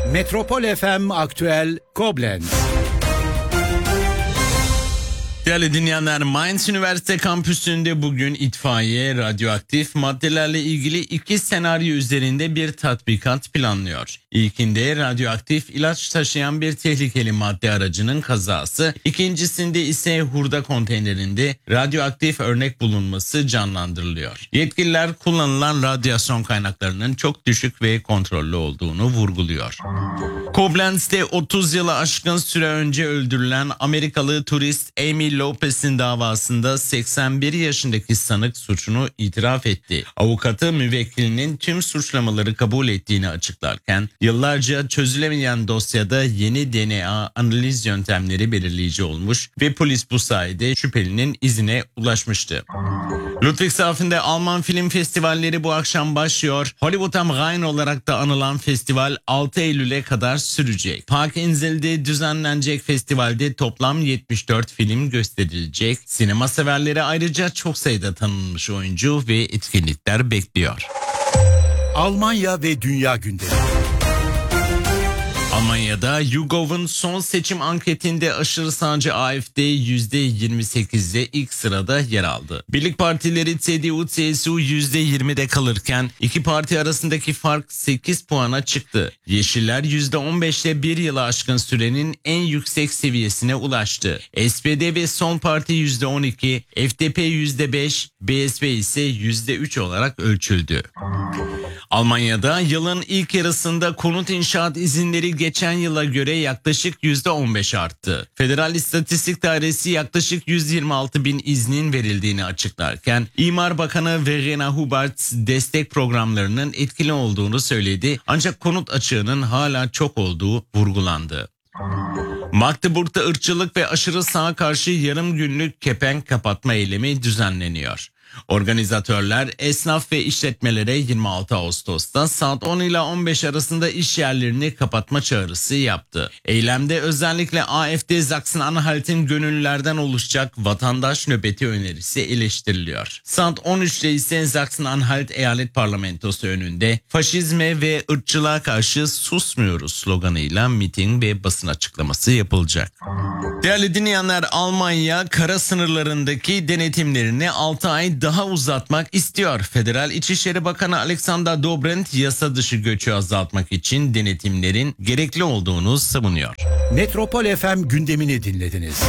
Metropol FM Aktüel Koblenz. Değerli dinleyenler, Mainz Üniversite Kampüsü'nde bugün itfaiye radyoaktif maddelerle ilgili 2 senaryo üzerinde bir tatbikat planlıyor. İlkinde radyoaktif ilaç taşıyan bir tehlikeli madde aracının kazası, ikincisinde ise hurda konteynerinde radyoaktif örnek bulunması canlandırılıyor. Yetkililer kullanılan radyasyon kaynaklarının çok düşük ve kontrollü olduğunu vurguluyor. Koblenz'de 30 yılı aşkın süre önce öldürülen Amerikalı turist Amy Lopez'in davasında 81 yaşındaki sanık suçunu itiraf etti. Avukatı müvekkilinin tüm suçlamaları kabul ettiğini açıklarken yıllarca çözülemeyen dosyada yeni DNA analiz yöntemleri belirleyici olmuş ve polis bu sayede şüphelinin izine ulaşmıştı. Ludwigshafen'de Alman film festivalleri bu akşam başlıyor. Hollywood am Rhein olarak da anılan festival 6 Eylül'e kadar sürecek. Parkinsel'de düzenlenecek festivalde toplam 74 film gösterilecek. Sinema severleri ayrıca çok sayıda tanınmış oyuncu ve etkinlikler bekliyor. Almanya ve dünya gündemi. Almanya'da YouGov'un son seçim anketinde aşırı sağcı AfD %28'de ilk sırada yer aldı. Birlik partileri CDU-CSU %20'de kalırken iki parti arasındaki fark 8 puana çıktı. Yeşiller %15'te bir yılı aşkın sürenin en yüksek seviyesine ulaştı. SPD ve Sol Parti %12, FDP %5, BSP ise %3 olarak ölçüldü. Almanya'da yılın ilk yarısında konut inşaat izinleri geçen yıla göre yaklaşık %15 arttı. Federal İstatistik Dairesi yaklaşık 126 bin iznin verildiğini açıklarken İmar Bakanı Verena Huberts destek programlarının etkili olduğunu söyledi, ancak konut açığının hala çok olduğu vurgulandı. Magdeburg'da ırkçılık ve aşırı sağa karşı yarım günlük kepenk kapatma eylemi düzenleniyor. Organizatörler esnaf ve işletmelere 26 Ağustos'ta saat 10 ile 15 arasında iş yerlerini kapatma çağrısı yaptı. Eylemde özellikle AfD Sachsen-Anhalt'in gönüllülerden oluşacak vatandaş nöbeti önerisi eleştiriliyor. Saat 13'te ise Sachsen-Anhalt Eyalet Parlamentosu önünde faşizme ve ırkçılığa karşı susmuyoruz sloganıyla miting ve basın açıklaması yapılacak. Değerli dinleyenler, Almanya kara sınırlarındaki denetimlerini 6 ay daha uzatmak istiyor. Federal İçişleri Bakanı Alexander Dobrindt yasa dışı göçü azaltmak için denetimlerin gerekli olduğunu savunuyor. Metropol FM gündemini dinlediniz.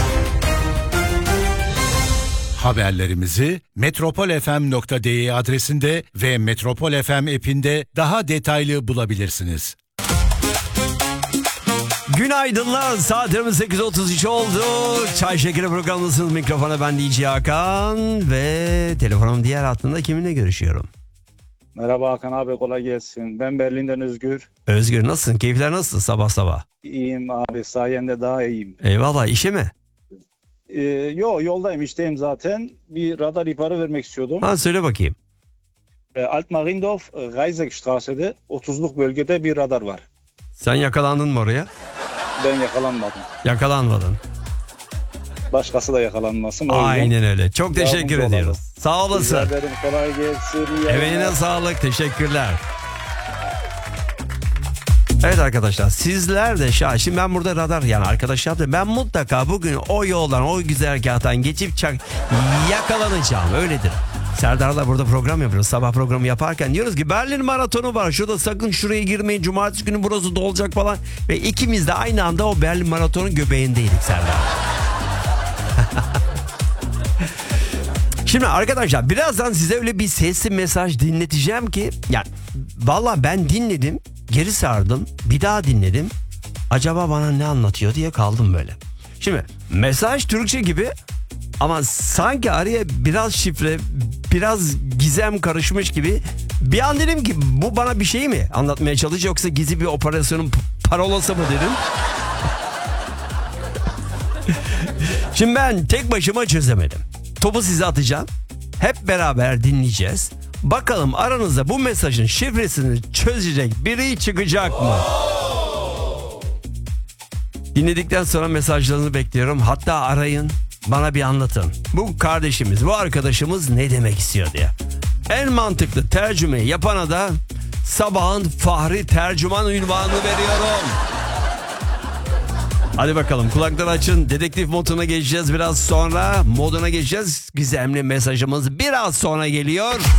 Haberlerimizi metropolfm.de adresinde ve Metropol FM app'inde daha detaylı bulabilirsiniz. Günaydınlar, saatlerimiz 8.33 oldu. Çay Şekeri programındasınız. Mikrofona ben DJ Hakan ve telefonum diğer hattında kiminle görüşüyorum? Merhaba Hakan abi, kolay gelsin. Ben Berlin'den Özgür. Özgür, nasılsın? Keyifler nasıl sabah sabah? İyiyim abi, sayende daha iyiyim. Eyvallah, işe mi? Yoldayım, işteyim zaten. Bir radar ihbarı vermek istiyordum. Ha, söyle bakayım. Altmarindorf Reisekstrasse'de 30'luk bölgede bir radar var. Sen yakalandın mı oraya? Ben yakalanmadım. Yakalanmadın. Başkası da yakalanmasın. Aynen öyle. Çok teşekkür ediyoruz. Sağ olasın. Rica ederim, kolay gelsin. Emeğine sağlık. Teşekkürler. Evet arkadaşlar, sizler de şimdi ben burada radar arkadaşlar da ben mutlaka bugün o yoldan, o güzergahtan geçip yakalanacağım, öyledir. Serdar'la burada program yapıyoruz. Sabah programı yaparken diyoruz ki Berlin maratonu var. Şurada sakın şuraya girmeyin. Cumartesi günü burası dolacak falan. Ve ikimiz de aynı anda o Berlin maratonun göbeğindeydik Serdar. Şimdi arkadaşlar birazdan size öyle bir sesli mesaj dinleteceğim ki vallahi ben dinledim, geri sardım, bir daha dinledim. Acaba bana ne anlatıyor diye kaldım böyle. Şimdi mesaj Türkçe gibi ama sanki araya biraz şifre, biraz gizem karışmış gibi. Bir an dedim ki bu bana bir şey mi anlatmaya çalışıyor yoksa gizli bir operasyonun parolası mı dedim. Şimdi ben tek başıma çözemedim. Topu size atacağım. Hep beraber dinleyeceğiz. Bakalım aranızda bu mesajın şifresini çözecek biri çıkacak mı? Dinledikten sonra mesajlarınızı bekliyorum. Hatta arayın, bana bir anlatın. Bu kardeşimiz, bu arkadaşımız ne demek istiyor diye. En mantıklı tercümeyi yapana da sabahın Fahri tercüman unvanını veriyorum. Hadi bakalım, kulakları açın. Dedektif moduna geçeceğiz biraz sonra. Gizemli mesajımız biraz sonra geliyor.